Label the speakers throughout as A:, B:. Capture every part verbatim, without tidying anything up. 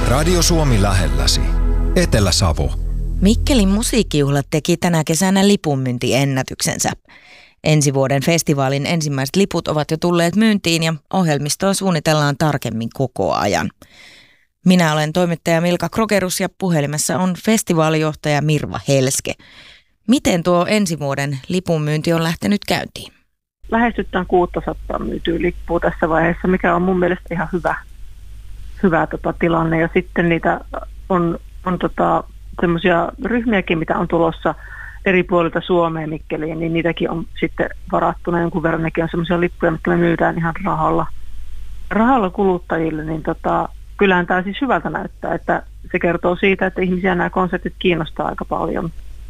A: Radio Suomi lähelläsi. Etelä-Savo.
B: Mikkelin musiikkijuhlat teki tänä kesänä lipunmyyntiennätyksensä. Ensi vuoden festivaalin ensimmäiset liput ovat jo tulleet myyntiin ja ohjelmistoa suunnitellaan tarkemmin koko ajan. Minä olen toimittaja Milka Krogerus ja puhelimessa on festivaalijohtaja Mirva Helske. Miten tuo ensi vuoden lipunmyynti on lähtenyt käyntiin?
C: Lähestytään kuusisataa myytyä lippua tässä vaiheessa, mikä on mun mielestä ihan hyvä, hyvä tota, tilanne. Ja sitten niitä on, on tota, semmoisia ryhmiäkin, mitä on tulossa eri puolilta Suomeen Mikkeliin, niin niitäkin on sitten varattuna jonkun verran. Nekin on semmoisia lippuja, mitkä me myydään ihan rahalla, rahalla kuluttajille. Niin tota, kyllähän tämä siis hyvältä näyttää, että se kertoo siitä, että ihmisiä nämä konsertit kiinnostaa aika paljon.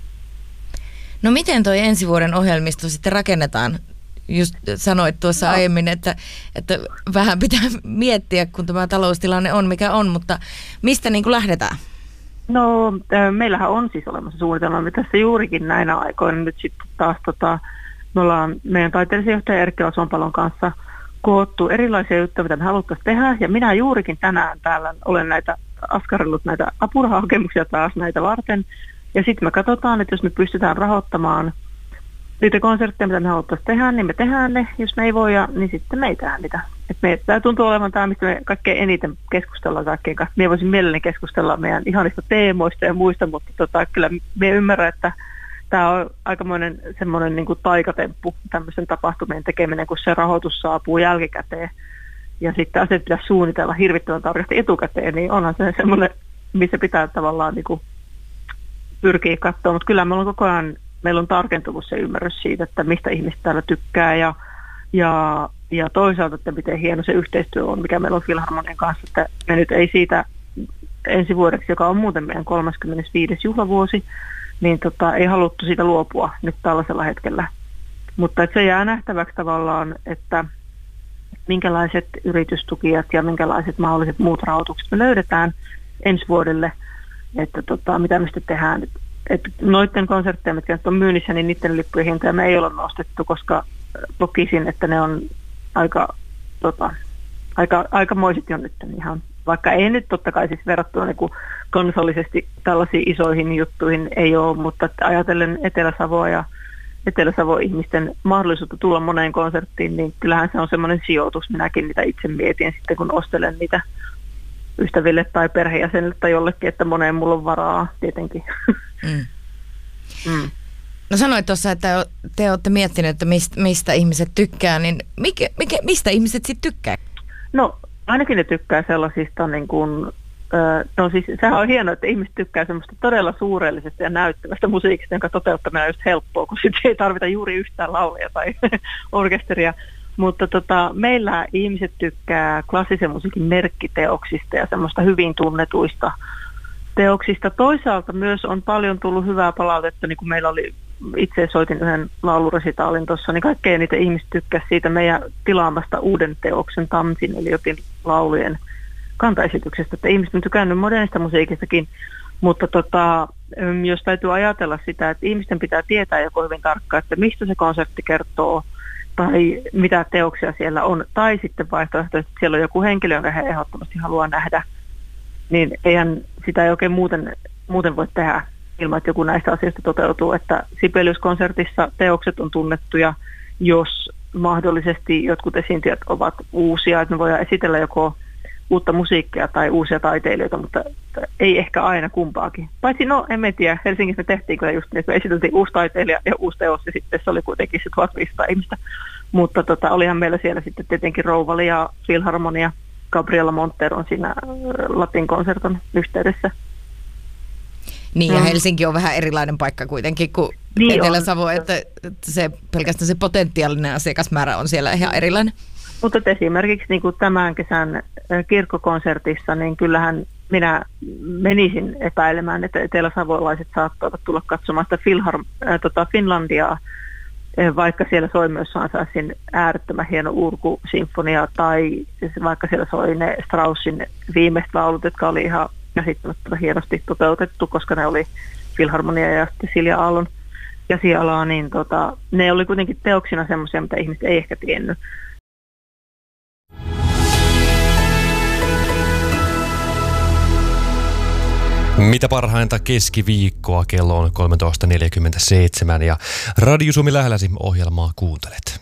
B: No miten toi ensi vuoden ohjelmisto sitten rakennetaan? Just sanoit tuossa no. aiemmin, että, että vähän pitää miettiä, kun tämä taloustilanne on mikä on, mutta mistä niin kuin lähdetään?
C: No äh, meillähän on siis olemassa suunnitelma. Me tässä juurikin näinä aikoina nyt sitten taas tota, me ollaan meidän taiteellisen johtaja Erkki Osonpalon kanssa koottu erilaisia juttuja, mitä me haluttaisiin tehdä. Ja minä juurikin tänään täällä olen näitä askarellut näitä apurahahakemuksia taas näitä varten. Ja sitten me katsotaan, että jos me pystytään rahoittamaan niitä konsertteja, mitä me haluttaisiin tehdä, niin me tehdään ne. Jos me ei voi, niin sitten me ei tehdä niitä. Et me, tämä tuntuu olevan tämä, mistä me kaikkein eniten keskustellaan kaikkein kanssa. Me voisin mielelläni keskustella meidän ihanista teemoista ja muista, mutta tota, kyllä me ymmärrän, että tämä on aikamoinen semmoinen niin kuin taikatemppu, tämmöisen tapahtumien tekeminen, kun se rahoitus saapuu jälkikäteen. Ja sitten asiat pitäisi suunnitella hirvittävän tarkasti etukäteen, niin onhan se semmoinen, missä pitää tavallaan niin kuin pyrkiä katsoa. Mutta kyllä meillä on koko ajan meillä on tarkentunut se ymmärrys siitä, että mistä ihmiset täällä tykkää ja, ja, ja toisaalta, että miten hieno se yhteistyö on, mikä meillä on Filharmonian kanssa. Että me nyt ei siitä ensi vuodeksi, joka on muuten meidän kolmaskymmenesviides juhlavuosi, niin tota, ei haluttu siitä luopua nyt tällaisella hetkellä. Mutta että se jää nähtäväksi tavallaan, että minkälaiset yritystukijat ja minkälaiset mahdolliset muut rahoitukset me löydetään ensi vuodelle, että tota, mitä me sitten tehdään. Että noiden konsertteja, mitkä nyt on myynnissä, niin niiden lippujen hintoja me ei ole nostettu, koska kokisin, että ne on aika, tota, aika, aikamoiset jo nyt ihan. Vaikka ei nyt totta kai siis verrattuna niin kuin kansallisesti tällaisiin isoihin juttuihin ei ole, mutta ajatellen Etelä-Savoa ja Etelä-Savon ihmisten mahdollisuutta tulla moneen konserttiin, niin kyllähän se on semmoinen sijoitus. Minäkin niitä itse mietin sitten, kun ostelen niitä ystäville tai perheenjäsenille tai jollekin, että moneen mulla on varaa tietenkin. Mm.
B: Mm. No sanoit tuossa, että te olette miettineet, että mistä, mistä ihmiset tykkää, niin mikä, mikä, mistä ihmiset sitten tykkää?
C: No ainakin ne tykkää sellaisista, niin kuin, no siis sehän on hienoa, että ihmiset tykkää semmoista todella suurellisesta ja näyttävästä musiikista, jonka toteuttaminen on just helppoa, kun sitten ei tarvita juuri yhtään lauleja tai orkesteria. Mutta tota, meillä ihmiset tykkää klassisen musiikin merkkiteoksista ja semmoista hyvin tunnetuista teoksista. Toisaalta myös on paljon tullut hyvää palautetta, niin kuin meillä oli, itse soitin yhden lauluresitaalin tuossa, niin kaikkein niitä ihmiset tykkäsi siitä meidän tilaamasta uuden teoksen Tamsin, eli jokin laulujen kantaesityksestä. Että ihmiset on tykännyt modernista musiikistakin, mutta tota, jos täytyy ajatella sitä, että ihmisten pitää tietää joko hyvin tarkkaan, että mistä se konsertti kertoo, tai mitä teoksia siellä on, tai sitten vaihtoehtoisesti siellä on joku henkilö, jonka he ehdottomasti haluaa nähdä, niin eihän sitä ei oikein muuten, muuten voi tehdä ilman, että joku näistä asioista toteutuu. Että Sibelius-konsertissa teokset on tunnettuja, jos mahdollisesti jotkut esiintyjät ovat uusia, että me voidaan esitellä joko uutta musiikkia tai uusia taiteilijoita, mutta ei ehkä aina kumpaakin. Paitsi, no en tiedä, Helsingissä me tehtiin kyllä just niin, että me esiteltiin uusi taiteilija ja uusi teos, ja sitten se oli kuitenkin se tuhatviisisataa ihmistä. Mutta tota, olihan meillä siellä sitten tietenkin Rouvali ja Filharmonia, Gabriella Montero on siinä Latin konserton yhteydessä.
B: Niin, ja Helsinki on vähän erilainen paikka kuitenkin kuin niin Etelä-Savo, että se, pelkästään se potentiaalinen asiakasmäärä on siellä ihan erilainen.
C: Mutta esimerkiksi niin kuin tämän kesän kirkkokonsertissa, niin kyllähän minä menisin epäilemään, että eteläsavolaiset saattavat tulla katsomaan sitä Filhar- äh, tota Finlandiaa, vaikka siellä soi myös Sansassin äärettömän hieno Urku-sinfonia, tai vaikka siellä soi ne Straussin viimeiset laulut, jotka oli ihan käsittämättä hienosti toteutettu, koska ne oli Filharmonia ja sitten Silja Aallon käsialaa, niin tota, ne oli kuitenkin teoksina semmoisia, mitä ihmiset ei ehkä tiennyt.
D: Mitä parhainta keskiviikkoa, kello on kolmetoista neljäkymmentäseitsemän ja Radio Suomi lähelläsi ohjelmaa kuuntelet.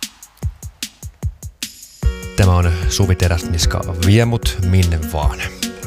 D: Tämä on Suvi Teräsniska, vie mut minne vaan.